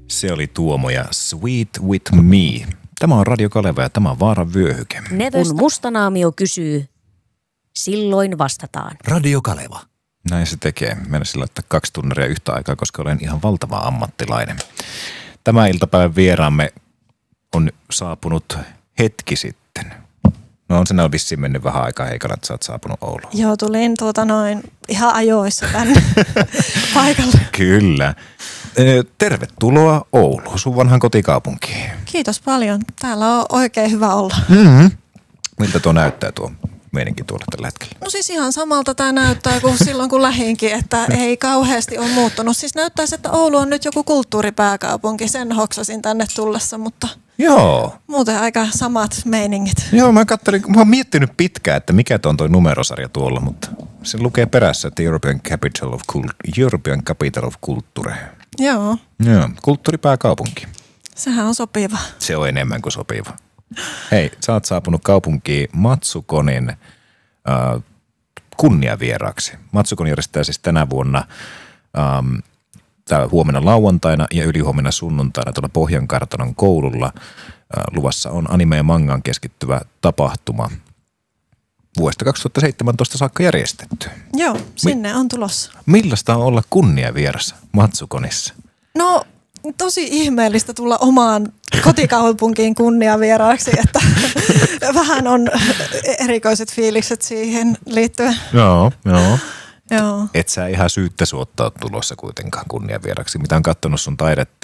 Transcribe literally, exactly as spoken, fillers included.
Se oli Tuomo ja Sweet With Me. Tämä on Radio Kaleva ja tämä on Vaaran vyöhyke. Kun mustanaamio kysyy, silloin vastataan. Radio Kaleva. Näin se tekee. Mennään laittaa kaksi tunnaria yhtä aikaa, koska olen ihan valtava ammattilainen. Tämä iltapäivän vieraamme on saapunut hetki sitten. No on sinä vissiin mennyt vähän aikaa, Heikala, että sä oot saapunut Ouluun. Joo, tulin tuota noin ihan ajoissa tänne paikalle. Kyllä. Tervetuloa Ouluun, sun vanhan kotikaupunkiin. Kiitos paljon. Täällä on oikein hyvä olla. Mm-hmm. Miltä tuo näyttää tuo meininki tuolla tällä hetkellä? No siis ihan samalta tämä näyttää kuin silloin kun lähinkin, että ei kauheasti ole muuttunut. Siis näyttäisi, että Oulu on nyt joku kulttuuripääkaupunki. Sen hoksasin tänne tullessa, mutta joo. Muuten aika samat meiningit. Joo, mä katselin, mä oon miettinyt pitkään, että mikä on toi numerosarja tuolla, mutta se lukee perässä, että European Capital of, Cult- European Capital of Culture. Joo. Joo, kulttuuripääkaupunki. Sehän on sopiva. Se on enemmän kuin sopiva. Hei, sä oot saapunut kaupunkiin Matsukonin äh, kunniavieraaksi. Matsukon järjestää siis tänä vuonna ähm, tää huomenna lauantaina ja ylihuomenna sunnuntaina tuolla Pohjankartanon koululla. Äh, luvassa on anime ja mangaan keskittyvä tapahtuma. Vuodesta kaksituhattaseitsemäntoista saakka järjestetty. Joo, sinne Mi- on tulossa. Millaista on olla kunniavieras Matsukonissa? No tosi ihmeellistä tulla omaan kotikaupunkiin kunniavieraaksi, että vähän on erikoiset fiilikset siihen liittyen. Joo, joo. Joo. Et sä ihan syyttä suottaa tulossa kuitenkaan kunniavieraksi. Mitä on katsonut sun taidetta